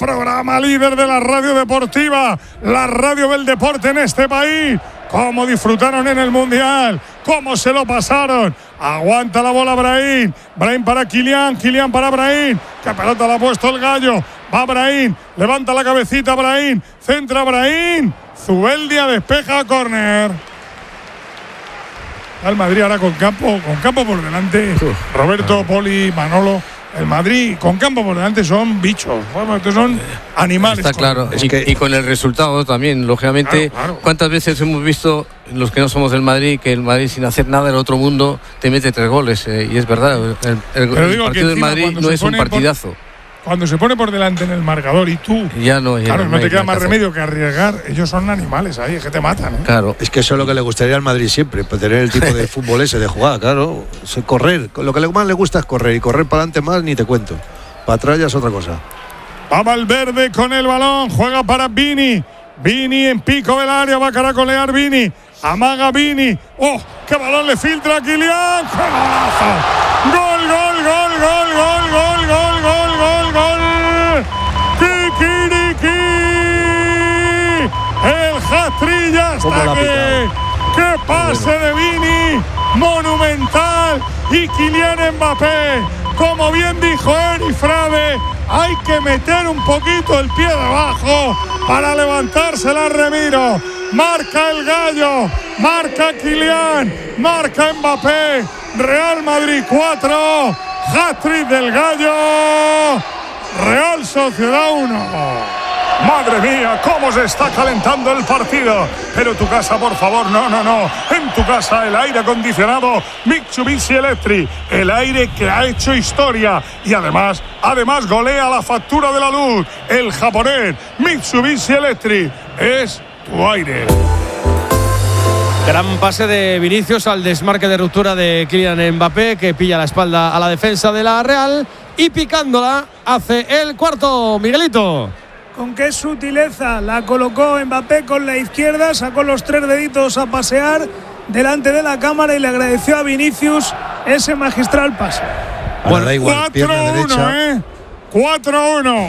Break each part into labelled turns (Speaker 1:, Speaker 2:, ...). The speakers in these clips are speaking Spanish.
Speaker 1: programa líder de la radio deportiva, la radio del deporte en este país. Cómo disfrutaron en el Mundial, cómo se lo pasaron. Aguanta la bola Brahim, Brahim para Kylian, Kylian para Brahim. Que pelota la ha puesto el Gallo. Va Brahim, levanta la cabecita Brahim, centra Brahim. Zubeldia despeja, córner. Al Madrid ahora con campo por delante. Roberto, Poli, Manolo. El Madrid con campo por delante son bichos, son animales.
Speaker 2: Está claro, y con el resultado también, lógicamente. Claro. ¿Cuántas veces hemos visto, los que no somos del Madrid, que el Madrid sin hacer nada del otro mundo te mete 3 goles? Y es verdad, el partido del Madrid no es un partidazo.
Speaker 1: Cuando se pone por delante en el marcador y tú,
Speaker 2: ya no
Speaker 1: te queda más remedio que arriesgar. Ellos son animales ahí, es que te matan.
Speaker 3: Claro. Es que eso es lo que le gustaría al Madrid siempre, pues tener el tipo de fútbol ese de jugar, claro. Correr, lo que más le gusta es correr, y correr para adelante más ni te cuento. Para atrás ya es otra cosa.
Speaker 1: Va Valverde con el balón, juega para Vini. Vini en pico del área, va a caracolear Vini. Amaga Vini. ¡Oh! ¡Qué balón le filtra a Kylian! ¡Qué golazo! ¡Gol, gol, gol, gol, gol, gol, gol, gol, gol, gol! ¡Kikiriki! ¡El hat-trick ya está aquí! ¡Qué pase de Vini! ¡Monumental! Y Kylian Mbappé, como bien dijo Eri Frade, hay que meter un poquito el pie debajo para levantársela a Remiro. Marca el Gallo, marca Kylian, marca Mbappé. Real Madrid 4, hat-trick del Gallo. Real Sociedad 1. Madre mía, cómo se está calentando el partido. Pero tu casa, por favor, no. En tu casa el aire acondicionado Mitsubishi Electric. El aire que ha hecho historia. Y además golea la factura de la luz. El japonés Mitsubishi Electric es tu aire.
Speaker 4: Gran pase de Vinicius al desmarque de ruptura de Kylian Mbappé, que pilla la espalda a la defensa de la Real y picándola hace el cuarto, Miguelito.
Speaker 5: Con qué sutileza la colocó Mbappé con la izquierda, sacó los 3 deditos a pasear delante de la cámara y le agradeció a Vinicius ese magistral pase.
Speaker 3: Bueno, da igual,
Speaker 1: 4-1, 4-1,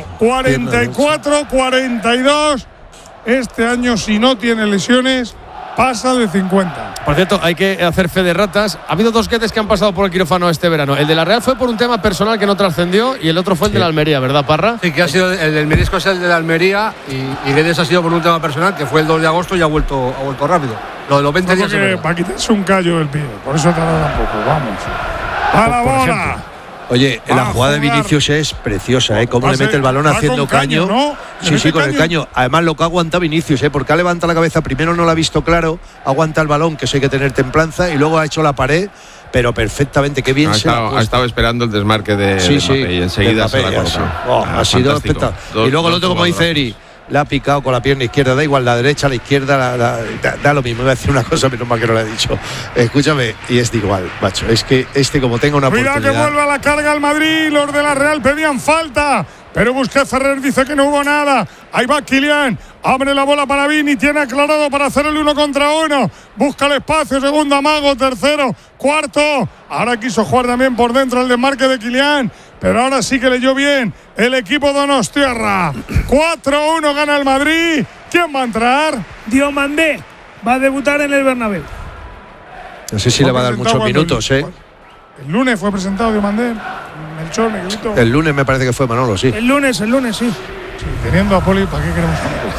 Speaker 1: 44-42. Este año, si no tiene lesiones, pasa de 50.
Speaker 4: Por cierto, hay que hacer fe de ratas. Ha habido 2 guedes que han pasado por el quirófano este verano. El de la Real fue por un tema personal que no trascendió y el otro fue el de la Almería, ¿verdad, Parra?
Speaker 2: Sí, que ha sido el del menisco, es el de la Almería y Guedes ha sido por un tema personal que fue el 2 de agosto y ha vuelto rápido. Lo de los 20 días.
Speaker 1: Para quitarse un callo del pie, por eso tarda un poco. Vamos. A la bola.
Speaker 3: Oye, la jugada de Vinicius es preciosa, Cómo le mete el balón haciendo caño. ¿No? Sí, con el caño. Además, lo que aguanta Vinicius, porque ha levantado la cabeza. Primero no lo ha visto claro, aguanta el balón, que eso hay que tener templanza, y luego ha hecho la pared, pero perfectamente. Qué bien
Speaker 6: ha estado esperando el desmarque de Mbappé y enseguida se la ha colocado.
Speaker 3: Ha sido espectacular. Y luego el otro, como dice Eri, la ha picado con la pierna izquierda, da igual, la derecha, la izquierda, da lo mismo. Iba a decir una cosa, pero mal que no lo he dicho. Escúchame, y es igual, macho. Es que como tenga una oportunidad.
Speaker 1: Cuidado que vuelva a la carga el Madrid. Los de la Real pedían falta, pero Busquets Ferrer dice que no hubo nada. Ahí va Kylian, abre la bola para Vini, tiene aclarado para hacer el 1 contra 1. Busca el espacio, segundo amago, tercero, cuarto. Ahora quiso jugar también por dentro el desmarque de Kylian, pero ahora sí que leyó bien el equipo donostiarra. 4-1 gana el Madrid. ¿Quién va a entrar?
Speaker 5: Diomandé va a debutar en el Bernabéu.
Speaker 3: No sé si le va a dar muchos minutos,
Speaker 1: El lunes fue presentado Diomandé. Melchor, Miguelito.
Speaker 3: El lunes me parece que fue Manolo, sí.
Speaker 5: El lunes, sí.
Speaker 1: Sí, teniendo a Poli, ¿para qué queremos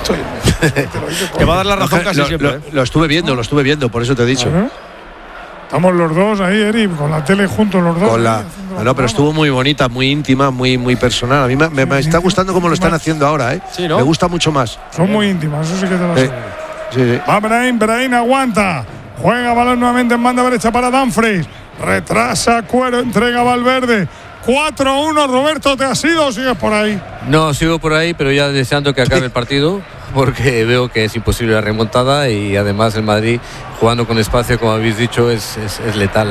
Speaker 1: a Poli?
Speaker 4: Te va a dar la razón casi siempre.
Speaker 3: Lo estuve viendo, por eso te he dicho.
Speaker 1: Estamos los dos ahí, Eri, con la tele juntos los dos.
Speaker 3: No, pero estuvo muy bonita, muy íntima, muy personal. A mí me está gustando cómo lo están haciendo ahora,
Speaker 4: Sí, ¿no?
Speaker 3: Me gusta mucho más.
Speaker 1: Son muy íntimas, eso sí que te lo sé.
Speaker 3: Sí.
Speaker 1: Va Brahim aguanta. Juega balón nuevamente en banda derecha para Dumfries. Retrasa Cuero, entrega a Valverde. 4-1, Roberto, ¿te has ido o sigues por ahí?
Speaker 2: No, sigo por ahí, pero ya deseando que acabe el partido, porque veo que es imposible la remontada y además el Madrid, jugando con espacio, como habéis dicho, es letal.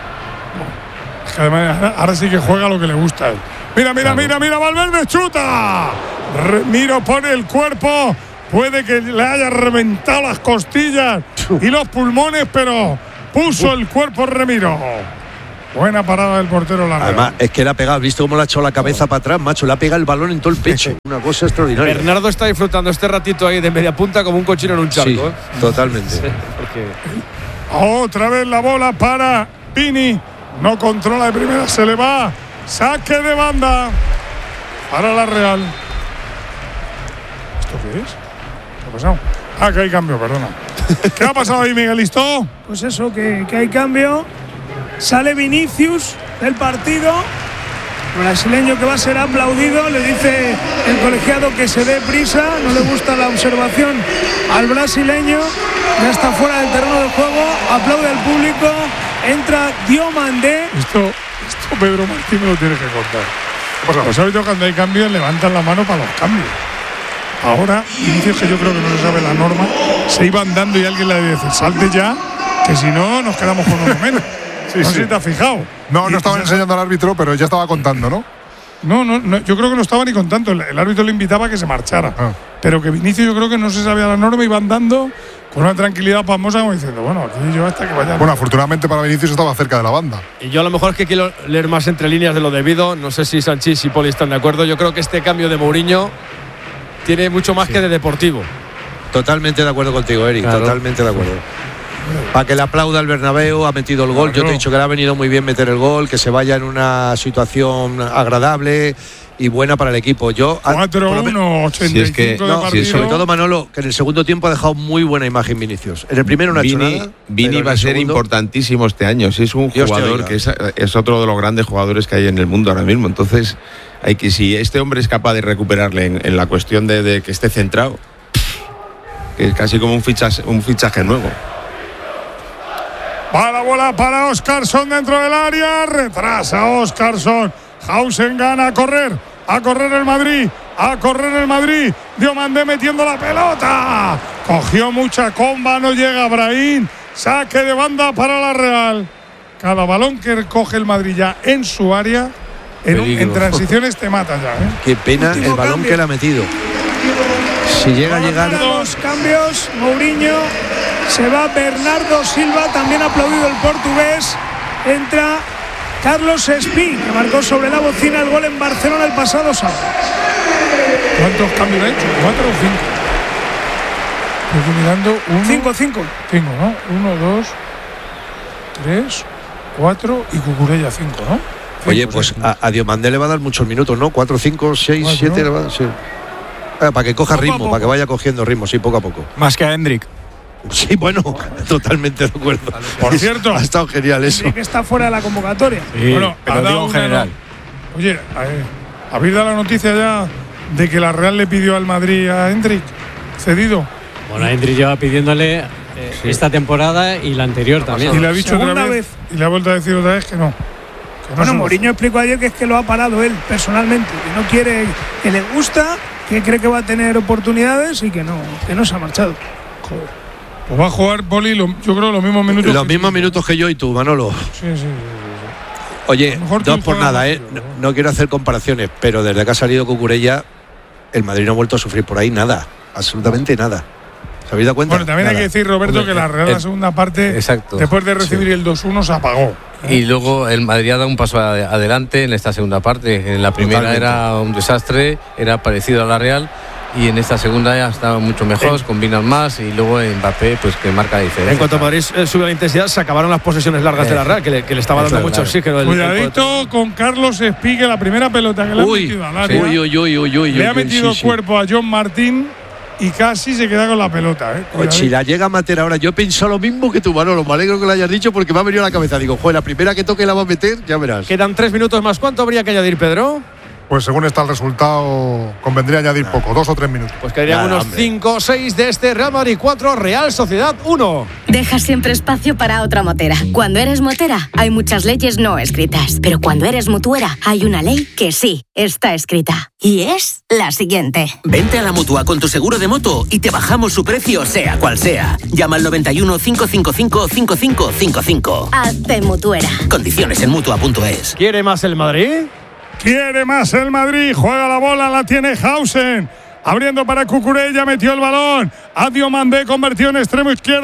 Speaker 1: Además, ahora sí que juega lo que le gusta a él. Mira, Valverde chuta. Remiro pone el cuerpo. Puede que le haya reventado las costillas y los pulmones, pero puso el cuerpo Remiro. Buena parada del portero Larrea.
Speaker 3: Además, es que le ha pegado, ¿visto cómo le ha echado la cabeza para atrás, macho? Le ha pegado el balón en todo el pecho. Una cosa extraordinaria.
Speaker 4: Bernardo está disfrutando este ratito ahí de media punta como un cochino en un charco.
Speaker 3: Sí, totalmente.
Speaker 4: Sí, porque...
Speaker 1: Otra vez la bola para Vini. No controla de primera, se le va. Saque de banda para la Real. ¿Esto qué es? ¿Qué ha pasado? Ah, que hay cambio, perdona. ¿Qué ha pasado ahí, Miguelito?
Speaker 5: Pues eso, que hay cambio. Sale Vinicius del partido. El brasileño que va a ser aplaudido. Le dice el colegiado que se dé prisa. No le gusta la observación al brasileño. Ya está fuera del terreno de juego. Aplaude al público. Entra Diomandé.
Speaker 1: Esto Pedro Martín me lo tiene que contar. Pues ahorita cuando hay cambios levantan la mano para los cambios. Ahora, Vinicius, que yo creo que no se sabe la norma, se iban dando y alguien le dice salte ya, que si no nos quedamos con uno menos. Sí, no sé si te has fijado.
Speaker 7: No estaban enseñando al árbitro, pero ya estaba contando, ¿no?
Speaker 1: No, yo creo que no estaba ni contando. El árbitro le invitaba a que se marchara. Pero que Vinicius yo creo que no se sabía la norma, iban dando con una tranquilidad pasmosa como diciendo, bueno, aquí yo hasta que vaya.
Speaker 7: Bueno, afortunadamente para Vinicius estaba cerca de la banda.
Speaker 4: Y yo a lo mejor es que quiero leer más entre líneas de lo debido. No sé si Sanchís y Poli están de acuerdo. Yo creo que este cambio de Mourinho tiene mucho más que de deportivo.
Speaker 3: Totalmente de acuerdo contigo, Eric. Claro. Totalmente de acuerdo. Para que le aplauda al Bernabéu, ha metido el gol. Yo te he dicho que le ha venido muy bien meter el gol, que se vaya en una situación agradable y buena para el equipo.
Speaker 1: 4-1, 85 de partido.
Speaker 3: Sobre todo Manolo, que en el segundo tiempo ha dejado muy buena imagen Vinicius. En el primero no ha hecho nada.
Speaker 6: Vini va a ser importantísimo este año. Si es un jugador que es otro de los grandes jugadores que hay en el mundo ahora mismo. Entonces, si este hombre es capaz de recuperarle en la cuestión de que esté centrado, que es casi como un fichaje nuevo.
Speaker 1: Va la bola para Óscarson dentro del área. Retrasa Óscarson. Hausen gana a correr el Madrid. Diomandé metiendo la pelota. Cogió mucha comba, no llega Brahim. Saque de banda para la Real. Cada balón que coge el Madrid ya en su área, en transiciones te matan ya.
Speaker 3: Qué pena el balón que le ha metido. Si llega a llegar.
Speaker 5: Dos cambios, Mourinho. Se va Bernardo Silva, también aplaudido el portugués. Entra Carlos Espí, que marcó sobre la bocina el gol en Barcelona el pasado sábado.
Speaker 1: ¿Cuántos cambios ha hecho? ¿4 o 5? Estoy mirando.
Speaker 5: 5,
Speaker 1: ¿no? 1, 2, 3, 4 y Cucurella 5, ¿no?
Speaker 3: Oye, pues a Diomandé le va a dar muchos minutos, ¿no? 4, 5, 6, 7 le va a dar. Sí. Para que coja ritmo, para que vaya cogiendo ritmo, sí, poco a poco.
Speaker 8: Más que a Hendrik.
Speaker 3: Sí, bueno, totalmente de acuerdo.
Speaker 1: Por cierto,
Speaker 3: ha estado genial eso.
Speaker 5: Que está fuera de la convocatoria.
Speaker 8: Sí, bueno, pero digo en general.
Speaker 1: Oye, ¿habéis dado la noticia ya de que la Real le pidió al Madrid a Hendrik cedido?
Speaker 9: Bueno, Hendrik lleva pidiéndole esta temporada y la anterior también.
Speaker 1: Y le ha dicho otra vez y le ha vuelto a decir otra vez que no.
Speaker 5: Bueno, Mourinho explicó ayer que es que lo ha parado él personalmente, que no quiere, que le gusta, que cree que va a tener oportunidades y que no se ha marchado.
Speaker 1: Joder. Pues va a jugar Poli, yo creo, los mismos minutos.
Speaker 3: Los mismos minutos que yo y tú, Manolo.
Speaker 1: Sí.
Speaker 3: Oye, dos por nada, no quiero hacer comparaciones, pero desde que ha salido Cucurella, el Madrid no ha vuelto a sufrir por ahí nada, absolutamente nada. ¿Se habéis dado cuenta?
Speaker 1: Bueno, también hay que decir, Roberto, que la Real la segunda parte, después de recibir el 2-1, se apagó.
Speaker 2: Y luego el Madrid ha dado un paso adelante en esta segunda parte. En la primera era un desastre, era parecido a la Real. Y en esta segunda ya está mucho mejor, combinan más y luego Mbappé pues que marca la diferencia.
Speaker 4: En cuanto a Madrid sube la intensidad, se acabaron las posesiones largas de la Real, que le estaba dando mucho oxígeno.
Speaker 1: Cuidadito con Carlos Espí, que la primera pelota que le ha metido al área, le ha metido cuerpo a John Martín y casi se queda con la pelota.
Speaker 3: Si la llega a meter ahora, yo he pensado lo mismo que tú, Manolo. Me alegro que lo hayas dicho porque me ha venido a la cabeza. Digo, joder, la primera que toque la va a meter, ya verás.
Speaker 4: Quedan 3 minutos más. ¿Cuánto habría que añadir, Pedro?
Speaker 7: Pues según está el resultado, convendría añadir poco, 2 o 3 minutos.
Speaker 4: Pues quedarían unos 5 o 6 de este Real Madrid 4, Real Sociedad 1.
Speaker 10: Deja siempre espacio para otra motera. Cuando eres motera, hay muchas leyes no escritas. Pero cuando eres mutuera, hay una ley que sí está escrita. Y es la siguiente.
Speaker 11: Vente a la Mutua con tu seguro de moto y te bajamos su precio, sea cual sea. Llama al 91 555 5555.
Speaker 10: Hazte mutuera.
Speaker 11: Condiciones en Mutua.es.
Speaker 4: ¿Quiere más el Madrid?
Speaker 1: Quiere más el Madrid, juega la bola, la tiene Hausen, abriendo para Cucurella, metió el balón, a Diomandé, convertido en extremo izquierda,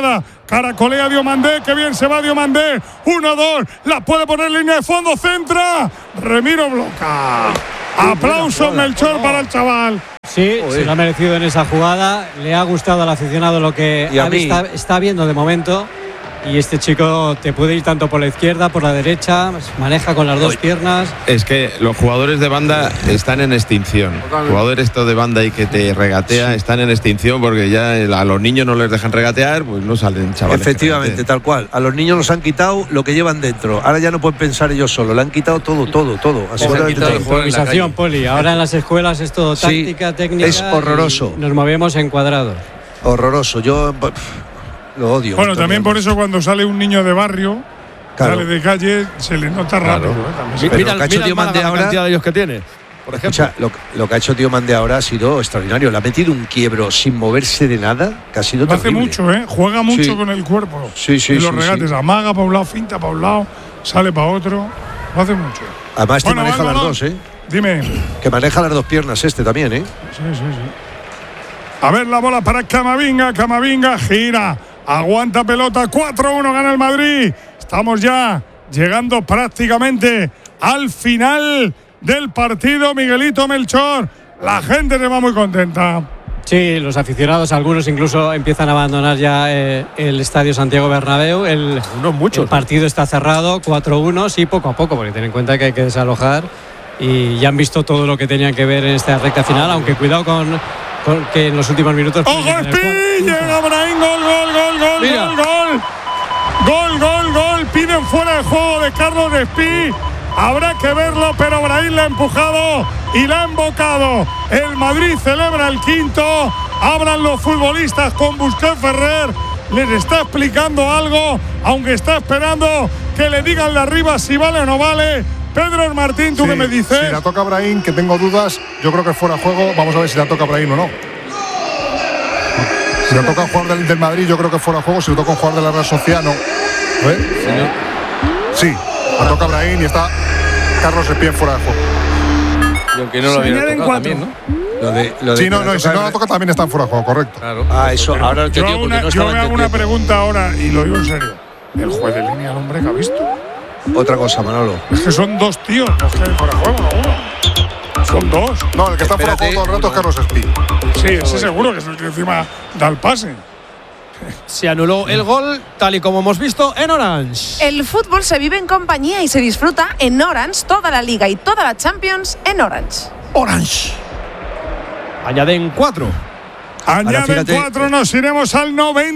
Speaker 1: caracolea Diomandé, que bien se va Diomandé, 1-2, la puede poner en línea de fondo, centra, Remiro bloca. Aplausos, Melchor, para el chaval.
Speaker 9: Sí, se lo ha merecido en esa jugada, le ha gustado al aficionado lo que está viendo de momento. Y este chico te puede ir tanto por la izquierda, por la derecha, maneja con las dos piernas.
Speaker 6: Es que los jugadores de banda están en extinción. Jugadores de banda y que te regatea están en extinción porque ya a los niños no les dejan regatear, pues no salen chavales.
Speaker 3: Efectivamente, tal cual. A los niños nos han quitado lo que llevan dentro. Ahora ya no pueden pensar ellos solos. Le han quitado todo.
Speaker 9: Improvisación, Poli. Ahora en las escuelas es todo táctica, técnica.
Speaker 3: Es horroroso.
Speaker 9: Nos movemos en cuadrados.
Speaker 3: Horroroso. Yo lo odio.
Speaker 1: Bueno, también por eso cuando sale un niño de barrio, sale de calle, se le nota rápido.
Speaker 4: Mira la cantidad de ellos que tiene. Por ejemplo.
Speaker 3: Escucha, lo que ha hecho Diomandé ahora ha sido extraordinario. Le ha metido un quiebro sin moverse de nada, que ha sido terrible.
Speaker 1: Hace mucho, juega mucho con el cuerpo. Y los regates, amaga para un lado, finta para un lado, sale para otro. Lo hace mucho.
Speaker 3: Además, maneja las dos,
Speaker 1: Dime.
Speaker 3: Que maneja las dos piernas
Speaker 1: Sí. A ver la bola para Camavinga gira. Aguanta pelota, 4-1 gana el Madrid. Estamos ya llegando prácticamente al final del partido, Miguelito, Melchor. La gente se va muy contenta.
Speaker 9: Sí, los aficionados, algunos incluso empiezan a abandonar ya el estadio Santiago Bernabéu. El partido está cerrado, 4-1, sí, poco a poco, porque ten en cuenta que hay que desalojar y ya han visto todo lo que tenían que ver en esta recta final, aunque cuidado con que en los últimos minutos.
Speaker 1: ¡Ojo, Espí! Llega Brahim, gol. Piden fuera de juego de Carlos Espí. Habrá que verlo, pero Brahim le ha empujado y la ha embocado. El Madrid celebra el quinto. Abran los futbolistas con Busquets Ferrer. Les está explicando algo, aunque está esperando que le digan de arriba si vale o no vale. Pedro Martín, ¿tú qué me dices?
Speaker 7: Si la toca Brahim, que tengo dudas, yo creo que es fuera de juego. Vamos a ver si la toca Brahim o no. Si la toca un jugador del Madrid, yo creo que es fuera de juego. Si lo toca un jugador de la Real Sociedad, no. Sí, la toca Brahim y está Carlos Espí fuera de juego.
Speaker 2: Y aunque no lo hubiera tocado también, ¿no?
Speaker 7: Si no la toca también está fuera de juego, correcto.
Speaker 2: Claro.
Speaker 3: Eso, ahora
Speaker 1: yo me hago una pregunta ahora y lo digo en serio. ¿El juez de línea al hombre que ha visto?
Speaker 3: Otra cosa, Manolo.
Speaker 1: Es que son dos tíos los que hay fuera de juego, no uno. Son dos.
Speaker 7: No, el que está fuera de juego todo el rato es Carlos Espí.
Speaker 1: Sí, ese seguro que es el que encima da el pase.
Speaker 4: Se anuló el gol, tal y como hemos visto en Orange.
Speaker 12: El fútbol se vive en compañía y se disfruta en Orange, toda la Liga y toda la Champions en Orange.
Speaker 4: Orange. Añaden 4.
Speaker 1: Añaden 4, nos iremos al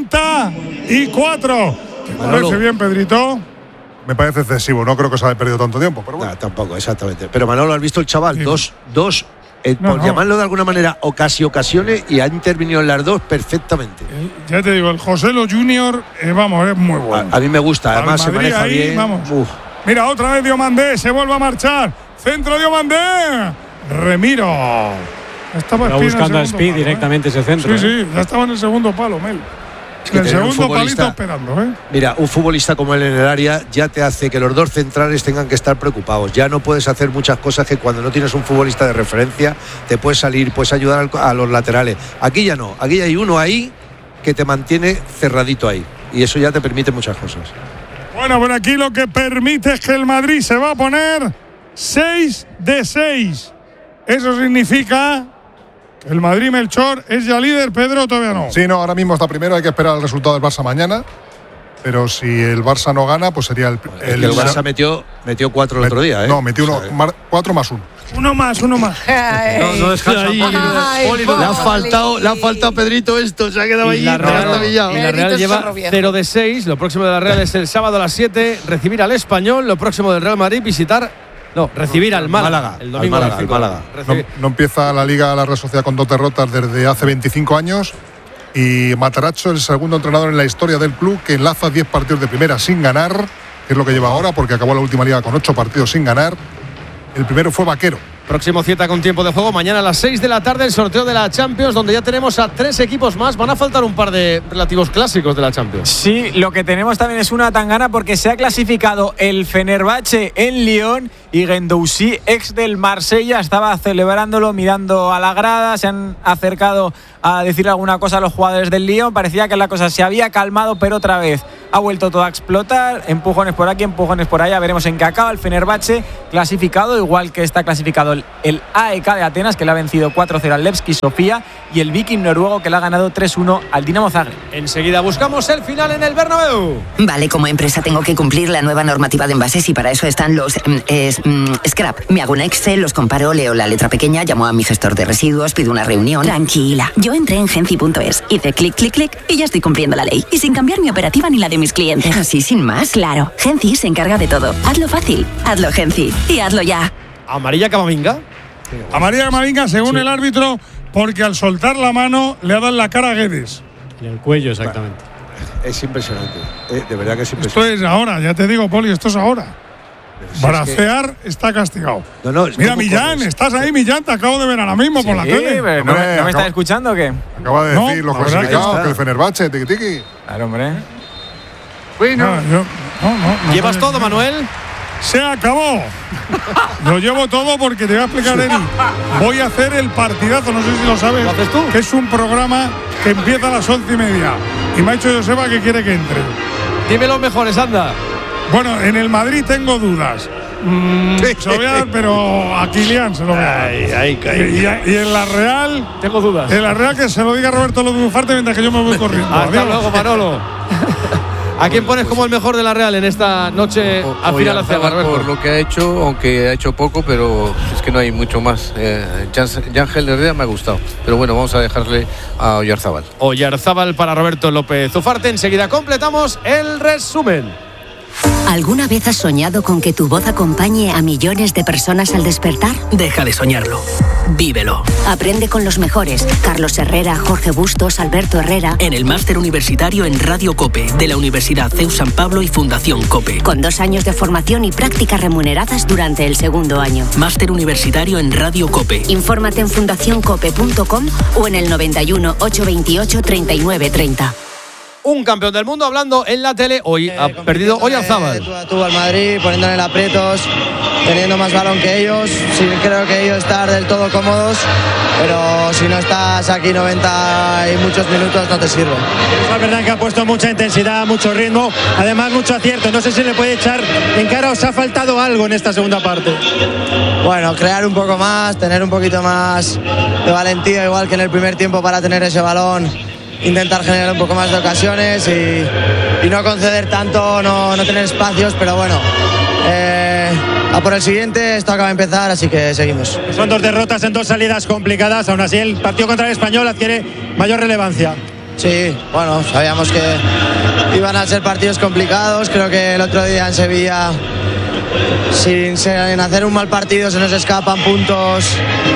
Speaker 1: 94. ¿Te parece bien, Pedrito?
Speaker 7: Me parece excesivo, no creo que se haya perdido tanto tiempo, pero bueno.
Speaker 3: Tampoco, exactamente. Pero Manolo, ¿has visto el chaval? Sí. Dos por llamarlo de alguna manera, ocasiones, y ha intervenido en las dos perfectamente.
Speaker 1: Ya te digo, el Joselo Junior, es muy bueno.
Speaker 3: A mí me gusta, además se maneja ahí, bien.
Speaker 1: Mira, otra vez Diomandé, se vuelve a marchar. Centro Diomandé. Remiro.
Speaker 9: Estaba buscando a Speed directamente ese centro.
Speaker 1: Sí, ya estaba en el segundo palo, Mel. El segundo palito esperando,
Speaker 3: Mira, un futbolista como él en el área ya te hace que los dos centrales tengan que estar preocupados. Ya no puedes hacer muchas cosas que cuando no tienes un futbolista de referencia te puedes salir, puedes ayudar a los laterales. Aquí ya no, aquí hay uno ahí que te mantiene cerradito ahí y eso ya te permite muchas cosas.
Speaker 1: Bueno, pero aquí lo que permite es que el Madrid se va a poner 6 de 6. Eso significa... El Madrid, Melchor, es ya líder, Pedro, todavía no.
Speaker 7: Sí, no, ahora mismo está primero, hay que esperar el resultado del Barça mañana. Pero si el Barça no gana, pues sería el
Speaker 3: Barça metió 4 el otro día,
Speaker 7: No, metió 4 más 1.
Speaker 5: Uno más.
Speaker 3: No descansa. Le ha faltado a Pedrito esto, se ha quedado ahí.
Speaker 4: Y la Real lleva 0 de 6. Lo próximo de la Real es el sábado a las 7, recibir al Español. Lo próximo del Real Madrid, recibir al Málaga. El domingo
Speaker 3: al Málaga.
Speaker 7: No empieza la Liga la Real Sociedad con 2 derrotas desde hace 25 años. Y Matarazzo, el segundo entrenador en la historia del club, que enlaza 10 partidos de primera sin ganar, que es lo que lleva ahora, porque acabó la última liga con 8 partidos sin ganar. El primero fue Vaquero,
Speaker 4: Próximo cita con tiempo de juego. Mañana a las 6 de la tarde el sorteo de la Champions, donde ya tenemos a 3 equipos más. Van a faltar un par de relativos clásicos de la Champions.
Speaker 8: Sí, lo que tenemos también es una tangana porque se ha clasificado el Fenerbahce en Lyon y Guendouzi, ex del Marsella, estaba celebrándolo, mirando a la grada. Se han acercado a decir alguna cosa a los jugadores del Lyon. Parecía que la cosa se había calmado, pero otra vez ha vuelto todo a explotar. Empujones por aquí, empujones por allá. Veremos en qué acaba. El Fenerbahce clasificado, igual que está clasificado el AEK de Atenas, que le ha vencido 4-0 al Levski Sofía, y el Viking noruego, que le ha ganado 3-1 al Dinamo Zagreb.
Speaker 4: Enseguida buscamos el final en el Bernabéu.
Speaker 13: Vale, como empresa tengo que cumplir la nueva normativa de envases y para eso están los scrap. Me hago un Excel, los comparo, leo la letra pequeña, llamo a mi gestor de residuos, pido una reunión.
Speaker 14: Tranquila, yo entré en Genci.es, hice clic, clic, clic y ya estoy cumpliendo la ley. Y sin cambiar mi operativa ni la de mis clientes.
Speaker 13: ¿Así sin más?
Speaker 14: Claro, Genci se encarga de todo. Hazlo fácil, hazlo Genci y hazlo ya.
Speaker 4: ¿Amarilla Camavinga?
Speaker 1: Amarilla Camavinga, según el árbitro, porque al soltar la mano le ha dado en la cara a Guedes.
Speaker 9: En el cuello, exactamente.
Speaker 3: Es impresionante. De verdad que es
Speaker 1: Esto
Speaker 3: impresionante.
Speaker 1: es ahora, ya te digo, Poli, esto es ahora. Bracear está castigado. Mira, Millán, estás ahí, Millán, te acabo de ver ahora mismo por la tele.
Speaker 8: Pero ¿no me estás escuchando o qué?
Speaker 7: Acaba de decir los clasificados, que el Fenerbahce, tiki-tiki.
Speaker 8: Claro, hombre.
Speaker 1: Bueno.
Speaker 4: ¿Llevas todo, Manuel?
Speaker 1: Se acabó. Lo llevo todo porque te voy a explicar, Eri. Voy a hacer el partidazo, no sé si lo sabes.
Speaker 4: ¿Lo haces tú?
Speaker 1: Que es un programa que empieza a las 11:30. Y me ha dicho Joseba que quiere que entre.
Speaker 4: Dime los mejores, anda.
Speaker 1: Bueno, en el Madrid tengo dudas. Se lo voy a dar, pero a Kylian se lo voy a dar. Y en la Real
Speaker 4: tengo dudas.
Speaker 1: En la Real que se lo diga Roberto López mientras que yo me voy corriendo.
Speaker 4: Hasta luego, Manolo. ¿A quién pones como el mejor de la Real en esta noche al final hacia Roberto?
Speaker 2: Por lo que ha hecho, aunque ha hecho poco, pero es que no hay mucho más. Yángel Herrera me ha gustado, pero bueno, vamos a dejarle a Oyarzábal.
Speaker 4: Oyarzábal para Roberto López Ufarte. Enseguida completamos el resumen.
Speaker 10: ¿Alguna vez has soñado con que tu voz acompañe a millones de personas al despertar?
Speaker 11: Deja de soñarlo. Vívelo.
Speaker 10: Aprende con los mejores. Carlos Herrera, Jorge Bustos, Alberto Herrera.
Speaker 11: En el máster universitario en Radio COPE de la Universidad CEU San Pablo y Fundación COPE.
Speaker 10: Con 2 años de formación y prácticas remuneradas durante el segundo año.
Speaker 11: Máster universitario en Radio COPE.
Speaker 10: Infórmate en fundacioncope.com o en el 91 828 3930.
Speaker 4: Un campeón del mundo hablando en la tele. Hoy ha perdido Oyarzábal.
Speaker 15: Tú al Madrid, poniéndole en aprietos, teniendo más balón que ellos. Sí, creo que ellos están del todo cómodos, pero si no estás aquí 90 y muchos minutos no te sirve.
Speaker 16: Es verdad que ha puesto mucha intensidad, mucho ritmo, además mucho acierto. No sé si le puede echar en cara, os ha faltado algo en esta segunda parte.
Speaker 15: Bueno, crear un poco más, tener un poquito más de valentía, igual que en el primer tiempo, para tener ese balón. Intentar generar un poco más de ocasiones y no conceder tanto, no tener espacios, pero bueno, a por el siguiente. Esto acaba de empezar, así que seguimos.
Speaker 16: Son 2 derrotas en 2 salidas complicadas, aún así el partido contra el Español adquiere mayor relevancia.
Speaker 15: Sí, bueno, sabíamos que iban a ser partidos complicados. Creo que el otro día en Sevilla, sin hacer un mal partido, se nos escapan puntos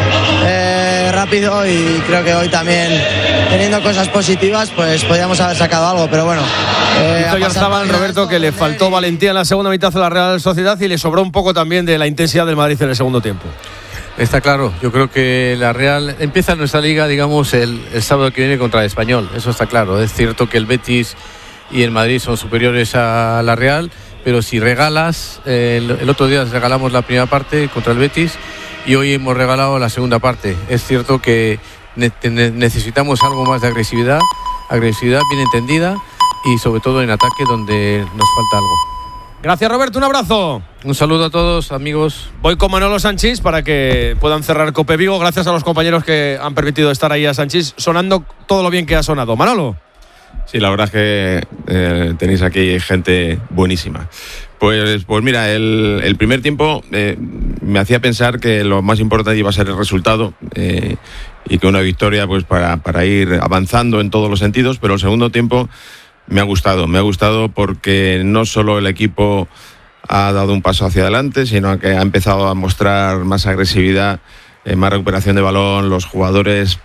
Speaker 15: rápido, y creo que hoy también, teniendo cosas positivas, pues podíamos haber sacado algo, pero bueno.
Speaker 4: Oyarzábal, Roberto, que le faltó valentía en la segunda mitad a la Real Sociedad y le sobró un poco también de la intensidad del Madrid en el segundo tiempo.
Speaker 2: Está claro, yo creo que la Real empieza nuestra liga, digamos, el sábado que viene contra el Español, eso está claro. Es cierto que el Betis y el Madrid son superiores a la Real, pero si regalas, el otro día regalamos la primera parte contra el Betis y hoy hemos regalado la segunda parte. Es cierto que necesitamos algo más de agresividad bien entendida y sobre todo en ataque, donde nos falta algo.
Speaker 4: Gracias, Roberto, un abrazo.
Speaker 2: Un saludo a todos, amigos.
Speaker 4: Voy con Manolo Sanchís para que puedan cerrar Cope Vigo. Gracias a los compañeros que han permitido estar ahí a Sanchís, sonando todo lo bien que ha sonado. Manolo.
Speaker 6: Sí, la verdad es que tenéis aquí gente buenísima. Pues mira, el primer tiempo me hacía pensar que lo más importante iba a ser el resultado y que una victoria pues para ir avanzando en todos los sentidos, pero el segundo tiempo me ha gustado porque no solo el equipo ha dado un paso hacia adelante, sino que ha empezado a mostrar más agresividad, más recuperación de balón, los jugadores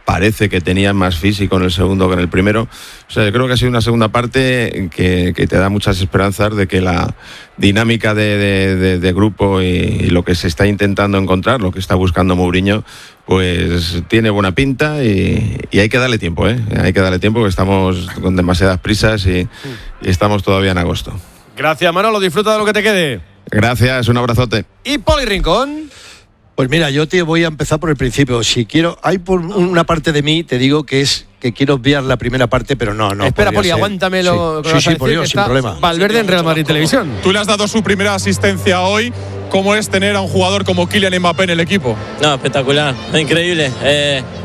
Speaker 6: parece que tenían más físico en el segundo que en el primero. O sea, yo creo que ha sido una segunda parte que te da muchas esperanzas de que la dinámica de grupo y lo que se está intentando encontrar, lo que está buscando Mourinho, pues tiene buena pinta y hay que darle tiempo, hay que darle tiempo, porque estamos con demasiadas prisas y estamos todavía en agosto.
Speaker 4: Gracias, Manolo, disfruta de lo que te quede.
Speaker 6: Gracias, un abrazote.
Speaker 4: ¿Y Poli Rincón?
Speaker 3: Pues mira, yo te voy a empezar por el principio. Si quiero, hay por una parte de mí, te digo que es que quiero obviar la primera parte, pero no.
Speaker 4: Espera, Poli, aguántamelo.
Speaker 3: Sí, por Dios, sin problema.
Speaker 4: Valverde en Real Madrid Televisión.
Speaker 1: Tú le has dado su primera asistencia hoy. ¿Cómo es tener a un jugador como Kylian Mbappé en el equipo?
Speaker 17: No, espectacular, increíble.